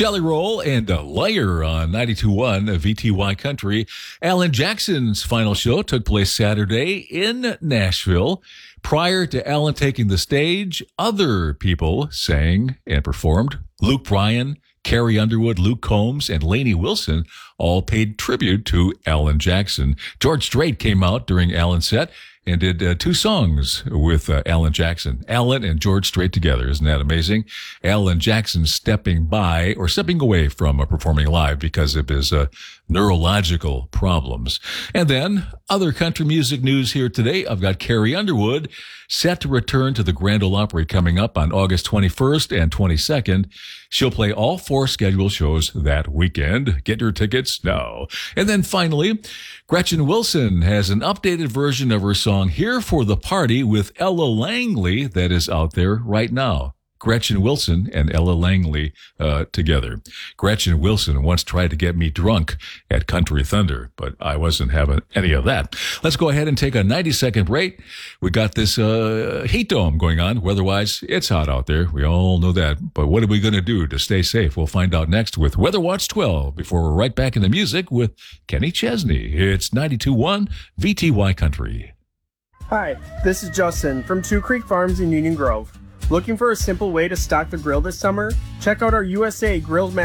Jelly Roll and Liar on 92.1 VTY Country. Alan Jackson's final show took place Saturday in Nashville. Prior to Alan taking the stage, other people sang and performed. Luke Bryan, Carrie Underwood, Luke Combs, and Lainey Wilson all paid tribute to Alan Jackson. George Strait came out during Alan's set and did two songs with Alan Jackson. Alan and George Strait together. Isn't that amazing? Alan Jackson stepping away from performing live because of his neurological problems. And then other country music news here today. I've got Carrie Underwood set to return to the Grand Ole Opry coming up on August 21st and 22nd. She'll play all 4 scheduled shows that weekend. Get your tickets now. And then finally, Gretchen Wilson has an updated version of her song Here for the Party with Ella Langley that is out there right now. Gretchen Wilson and Ella Langley together. Gretchen Wilson once tried to get me drunk at Country Thunder, but I wasn't having any of that. Let's go ahead and take a 90-second break. We got this heat dome going on. Weather-wise, it's hot out there. We all know that. But what are we going to do to stay safe? We'll find out next with Weather Watch 12 before we're right back in the music with Kenny Chesney. It's 92.1 VTY Country. Hi, this is Justin from Two Creek Farms in Union Grove. Looking for a simple way to stock the grill this summer? Check out our USA Grilled